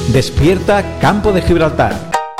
Despierta Campo de Gibraltar.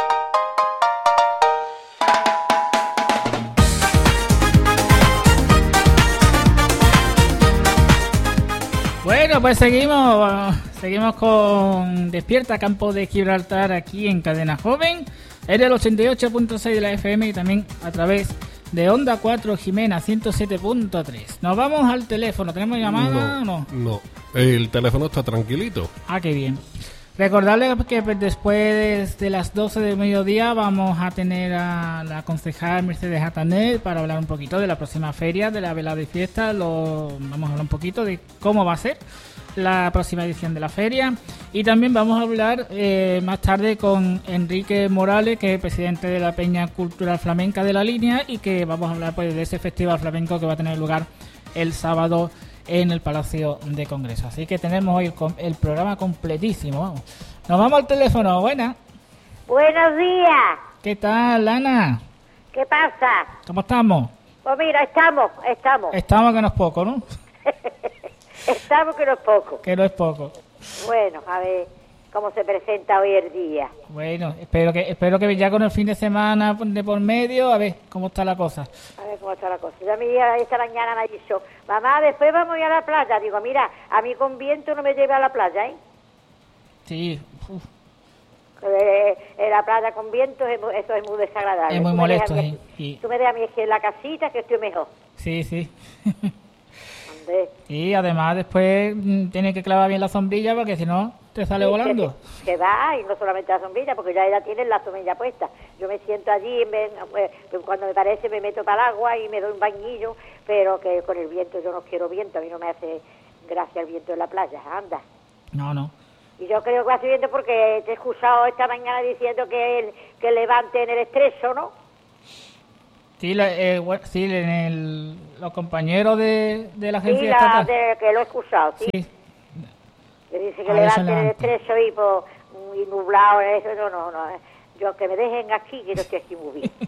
Bueno, pues seguimos con Despierta Campo de Gibraltar aquí en Cadena Joven, en el 88.6 de la FM y también a través de Onda 4 Jimena 107.3. Nos vamos al teléfono. ¿Tenemos llamada o no? No, el teléfono está tranquilito. Ah, qué bien. Recordarles que después de las 12 del mediodía vamos a tener a la concejal Mercedes Atanet para hablar un poquito de la próxima feria, de la velada y fiesta. Vamos a hablar un poquito de cómo va a ser la próxima edición de la feria. Y también vamos a hablar más tarde con Enrique Morales, que es presidente de la Peña Cultural Flamenca de La Línea, y que vamos a hablar pues de ese festival flamenco que va a tener lugar el sábado en el Palacio de Congreso. Así que tenemos hoy el programa completísimo. Vamos. Nos vamos al teléfono. Buenas. Buenos días. ¿Qué tal, Ana? ¿Qué pasa? ¿Cómo estamos? Pues mira, estamos. Estamos, que no es poco, ¿no? Estamos, que no es poco. Que no es poco. Bueno, a ver cómo se presenta hoy el día. Bueno, espero que ya con el fin de semana de por medio, a ver cómo está la cosa. A ver cómo está la cosa. Ya esta mañana me ha dicho, mamá, después vamos a ir a la playa. Digo, mira, a mí con viento no me lleve a la playa, ¿eh? Sí. La playa con viento, eso es muy desagradable. Es muy molesto, sí. Tú me dejas a mí aquí en la casita, que estoy mejor. Sí. ¿Dónde? Y además después tienes que clavar bien la sombrilla porque si no te sale volando. Que va, y no solamente la sombrilla, porque ya ella tiene la sombrilla puesta. Yo me siento allí, cuando me parece me meto para el agua y me doy un bañillo, pero que con el viento yo no quiero viento, a mí no me hace gracia el viento en la playa, anda. No. Y yo creo que hace viento porque te he escuchado esta mañana diciendo que levante en el estrecho, ¿no? Sí, los compañeros de la agencia estatal. Que lo he escuchado, sí. Que dice que levante en el estrecho y nublado, eso no. Yo que me dejen aquí, que no estoy aquí muy bien.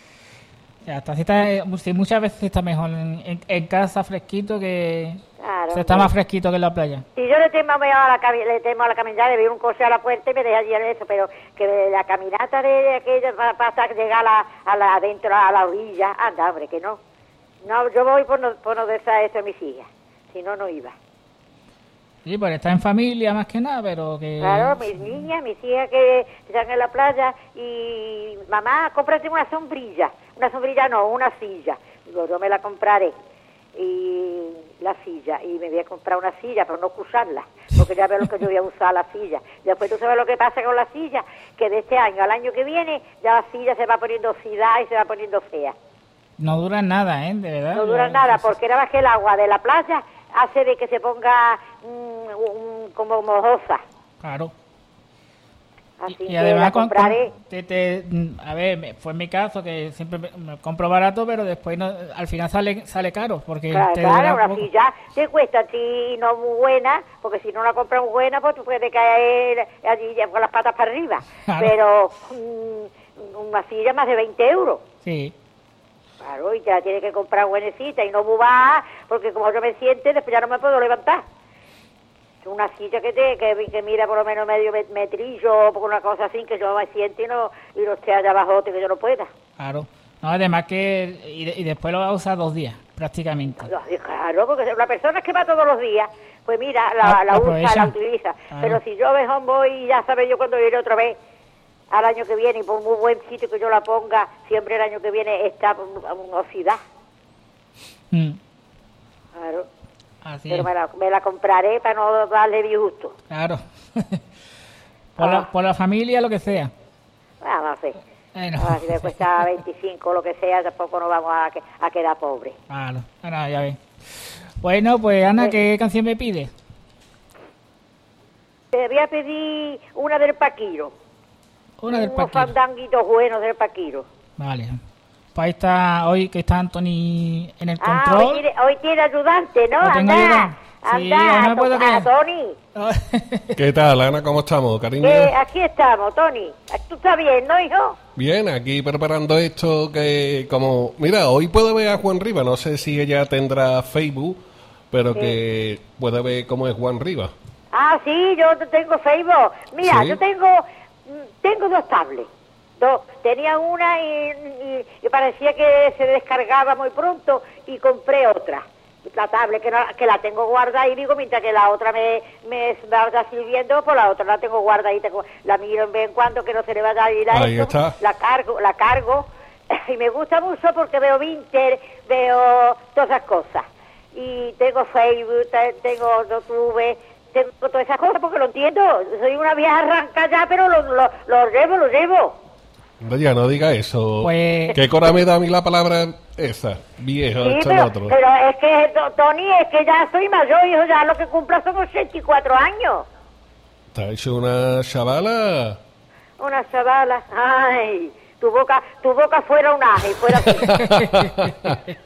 Ya está, sí, muchas veces está mejor en casa fresquito que... Claro, se está más fresquito que en la playa. Si yo le temo a la caminata, de ver un coche a la puerta y me deja allí en eso, pero que la caminata de aquella para llegar adentro a la orilla, anda, hombre, que no. No, yo voy por no dejar eso a mis hijas, si no iba. Sí, pues está en familia más que nada, pero que... Claro, mis niñas, mis hijas que están en la playa y... Mamá, cómprate una sombrilla. Una sombrilla no, una silla. Digo, yo me la compraré. Y la silla, y me voy a comprar una silla, pero no usarla, porque ya veo lo que yo voy a usar la silla. Después tú sabes lo que pasa con la silla, que de este año al año que viene ya la silla se va poniendo oxidada y se va poniendo fea. No dura nada, de verdad. No dura nada, porque nada más que el agua de la playa hace de que se ponga como mojosa. Claro. Así y que además la compraré. A ver, fue en mi caso que siempre me compro barato, pero después al final sale caro, porque claro, una silla te cuesta a ti no muy buena, porque si no la compras muy buena, pues tú puedes caer allí con las patas para arriba. Claro. Pero una silla más de 20 euros. Sí. Claro, y te la tienes que comprar buenecita y no muy baja, porque como yo me siente, después ya no me puedo levantar. Una silla que mira por lo menos medio metrillo o una cosa así, que yo me siente y no esté allá abajo, que yo no pueda. Claro. No, además que... Y después lo va a usar 2 días, prácticamente. Claro, porque la persona que va todos los días, pues mira, la usa, la utiliza. Claro. Pero si yo mejor voy y ya sabes yo cuando iré otra vez al año que viene, y por muy buen sitio que yo la ponga, siempre el año que viene está oxidada. Claro. Así pero me la compraré para no darle disgusto. Claro. por la familia, lo que sea. No sé. Si le cuesta 25 o lo que sea, tampoco nos vamos a quedar pobres. Claro. Ya ves. Bueno, pues Ana, ¿qué canción me pides? Te voy a pedir una del Paquiro. Una del Paquiro. Unos fandanguitos buenos del Paquiro. Vale. Pues ahí está, hoy que está Anthony en el control. Hoy tiene ayudante, ¿no? Anda, sí, no me puedo quedar. Tony. ¿Qué tal, Ana? ¿Cómo estamos, cariño? Aquí estamos, Tony. ¿Tú estás bien, no, hijo? Bien, aquí preparando esto que como... Mira, hoy puedo ver a Juan Rivas, no sé si ella tendrá Facebook, pero sí, que puede ver cómo es Juan Rivas. Ah, sí, yo tengo Facebook. Mira, ¿Sí? yo tengo 2 tablets. Tenía una y parecía que se descargaba muy pronto y compré otra. La tablet que la tengo guardada y digo, mientras que la otra me va sirviendo, pues la otra la tengo guardada y la miro en vez en cuando que no se le va a ir a Ahí esto. está. La cargo y me gusta mucho porque veo Vinter, veo todas esas cosas. Y tengo Facebook, tengo YouTube, tengo todas esas cosas porque lo entiendo. Soy una vieja arranca ya, pero lo llevo. Ya no diga eso. Pues- ¿Qué cora me da a mí la palabra esa? Viejo, Sí, esto pero, el otro. pero es que, Tony, es que ya soy mayor, hijo, ya lo que cumplo son 84 años. ¿Te ha hecho una chavala? Una chavala, ay, tu boca fuera un aje, fuera así.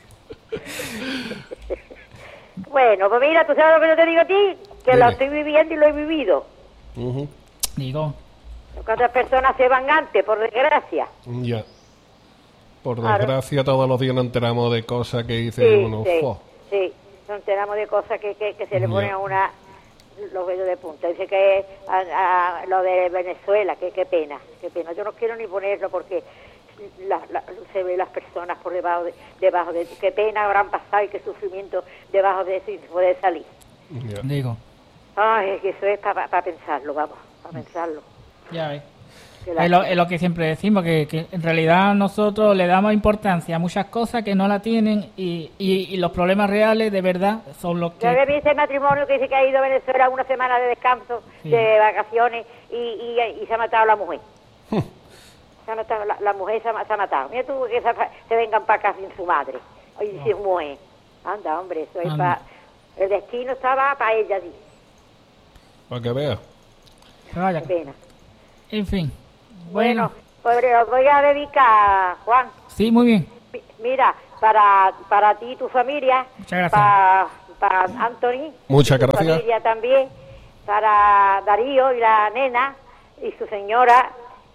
Bueno, pues mira, tú sabes lo que yo te digo a ti, que lo Dime. estoy viviendo y lo he vivido. Ujú. Digo, Cuántas personas se van antes, por desgracia. Ya. Por Claro. desgracia, todos los días nos enteramos de cosas que dice Sí, uno. sí, "Fo". sí, nos enteramos de cosas que se le Ya. ponen a una los vellos de punta. Dice que a lo de Venezuela, que qué pena. Yo no quiero ni ponerlo porque se ve las personas por debajo de qué pena habrán pasado y qué sufrimiento debajo de eso y poder salir. Ya. digo, Ay, que eso es para pensarlo, vamos, para pensarlo. ya ves. Que Es lo que siempre decimos, que en realidad nosotros le damos importancia a muchas cosas que no la tienen y los problemas reales de verdad son los Yo había que... visto el matrimonio que dice que ha ido a Venezuela una semana de descanso, Sí. de vacaciones, y se ha matado la mujer. Se ha matado, la mujer se ha matado. Mira tú que se vengan para acá sin su madre. Oye, sin mujer. Anda, hombre, eso es Anda. el destino estaba para ella allí. Para que vea. Pero vaya, Qué pena. en fin, Bueno, bueno, pues lo voy a dedicar, Juan. sí, muy bien. Mira, para ti y tu familia. Muchas gracias. Para Anthony. Muchas y tu gracias. familia también. Para Darío y la nena y su señora.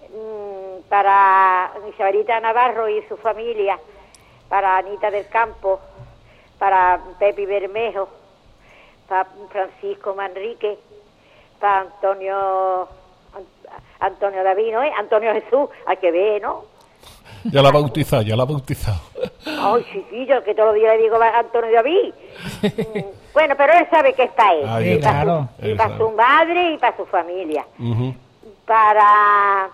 Para Isabelita Navarro y su familia. Para Anita del Campo. Para Pepi Bermejo. Para Francisco Manrique. Para Antonio Davino, Antonio Jesús, hay que ver, ¿no? Ya la ha bautizado, ya la ha bautizado. Ay, chiquillo, que todos los días le digo a Antonio David. Bueno, pero él sabe que está él. Ahí Sí, está. claro. Y Él para sabe. su madre y para su familia. Ujú. Para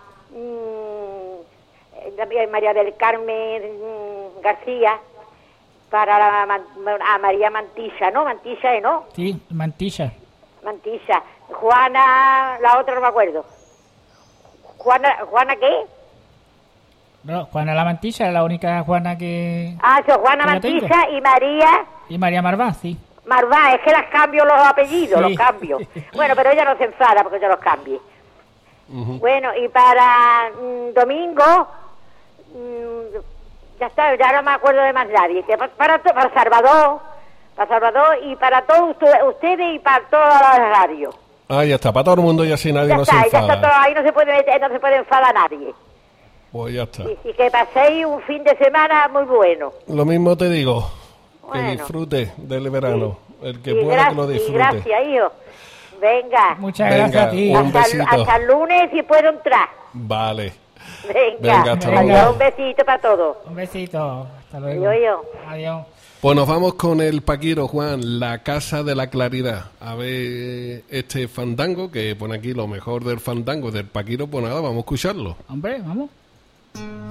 María del Carmen García. Para a María Mantilla, ¿no? Mantilla, ¿no? Sí, mantilla. Mantilla. Juana, la otra no me acuerdo. ¿Juana qué? No, Juana la Mantilla es la única Juana que... Ah, yo, Juana Que la tengo. Mantilla y María Y María Marván, sí. Marván. Es que las cambio los apellidos, Sí. los cambio. Bueno, pero ella no se enfada porque yo los cambie. Ujú. Bueno, y para Domingo, ya está, ya no me acuerdo de más nadie. Que para Salvador y para todos ustedes y para todas las radios. Ah, ya está, para todo el mundo y así nadie Ya no se está, ya está todo enfada. ahí, no se puede meter, no se puede enfadar nadie. Pues ya está. Y que paséis un fin de semana muy bueno. Lo mismo te digo, Bueno. que disfrute del verano. El que Y pueda que lo y disfrute. gracias, hijo. Venga. Muchas Venga, gracias a ti. un besito. Hasta el lunes si puedo entrar. Vale. Venga. Venga, hasta Venga. luego. Un besito para todos. Un besito. Hasta luego. Yo. Adiós. Pues nos vamos con el Paquiro, Juan, la Casa de la Claridad. A ver este fandango, que pone aquí lo mejor del fandango del Paquiro, pues nada, vamos a escucharlo. Hombre, vamos.